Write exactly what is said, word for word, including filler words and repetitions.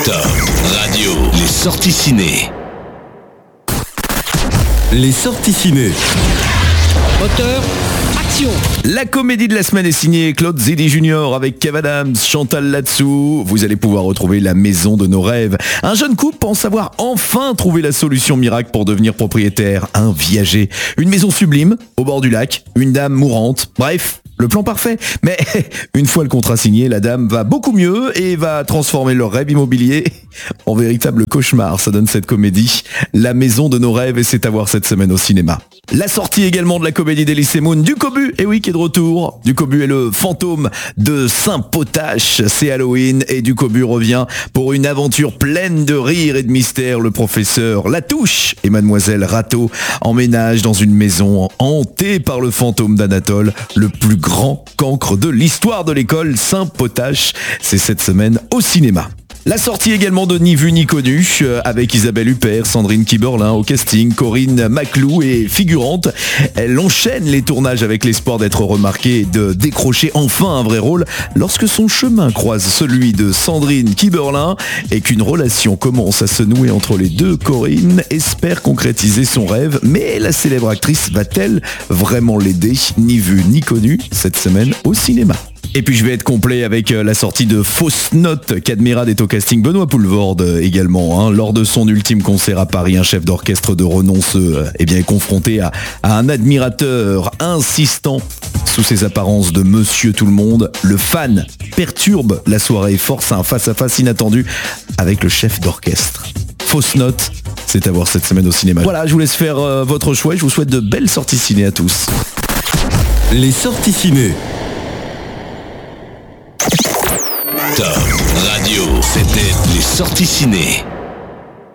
Top Radio, les sorties ciné. Les sorties ciné. Moteur, action. La comédie de la semaine est signée Claude Zidi Junior avec Kev Adams, Chantal Latsou. Vous allez pouvoir retrouver la maison de nos rêves. Un jeune couple pense avoir enfin trouvé la solution miracle pour devenir propriétaire. Un viager. Une maison sublime, au bord du lac. Une dame mourante. Bref, le plan parfait. Mais une fois le contrat signé, la dame va beaucoup mieux et va transformer leur rêve immobilier en véritable cauchemar. Ça donne cette comédie. La maison de nos rêves, et c'est à voir cette semaine au cinéma. La sortie également de la comédie d'Elysée Moon, Ducobu, et oui, qui est de retour. Ducobu est le fantôme de Saint-Potache. C'est Halloween et Ducobu revient pour une aventure pleine de rire et de mystère. Le professeur Latouche et mademoiselle Rateau emménagent dans une maison hantée par le fantôme d'Anatole, le plus grand cancre de l'histoire de l'école Saint-Potache. C'est cette semaine au cinéma. La sortie également de Ni vu ni connu, avec Isabelle Huppert, Sandrine Kiberlin au casting, Corinne Maclou est figurante. Elle enchaîne les tournages avec l'espoir d'être remarquée et de décrocher enfin un vrai rôle lorsque son chemin croise celui de Sandrine Kiberlin et qu'une relation commence à se nouer entre les deux. Corinne espère concrétiser son rêve, mais la célèbre actrice va-t-elle vraiment l'aider? Ni vu ni connu cette semaine au cinéma. Et puis je vais être complet avec la sortie de Fausse Note. Cadmerade est au casting, Benoît Poulvorde également. Hein. Lors de son ultime concert à Paris, un chef d'orchestre de renom se, eh bien, est confronté à, à un admirateur insistant sous ses apparences de Monsieur Tout-le-Monde. Le fan perturbe la soirée et force un face-à-face inattendu avec le chef d'orchestre. Fausse Note, c'est à voir cette semaine au cinéma. Voilà, je vous laisse faire euh, votre choix et je vous souhaite de belles sorties ciné à tous. Les sorties ciné. Top Radio, c'était les sorties ciné.